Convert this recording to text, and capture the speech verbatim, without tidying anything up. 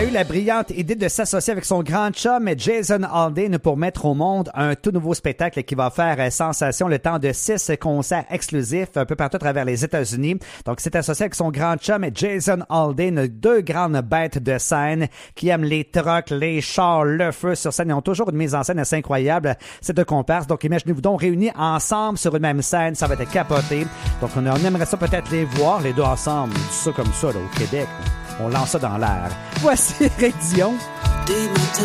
a eu la brillante idée de s'associer avec son grand chum Jason Aldean pour mettre au monde un tout nouveau spectacle qui va faire sensation le temps de six concerts exclusifs un peu partout à travers les États-Unis. Donc, c'est associé avec son grand chum Jason Aldean, deux grandes bêtes de scène qui aiment les trucks, les chars, le feu sur scène. Ils ont toujours une mise en scène assez incroyable, ces deux comparses. Donc, imaginez-vous donc réunis ensemble sur une même scène. Ça va être capoté. Donc, on, on aimerait ça peut-être les voir, les deux ensemble. Tout ça comme ça, là, au Québec. On lance ça dans l'air. Voici Éric Dion.